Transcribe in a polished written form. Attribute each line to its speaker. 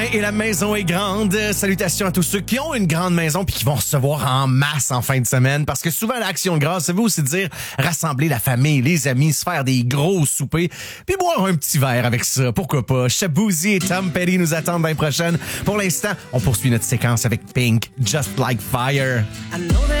Speaker 1: Et la maison est grande. Salutations à tous ceux qui ont une grande maison puis qui vont recevoir en masse en fin de semaine. Parce que souvent, l'Action de grâce, ça veut aussi dire rassembler la famille, les amis, se faire des gros soupers puis boire un petit verre avec ça. Pourquoi pas? Shaboozey et Tom Petty nous attendent l'année prochaine. Pour l'instant, on poursuit notre séquence avec Pink, Just Like Fire.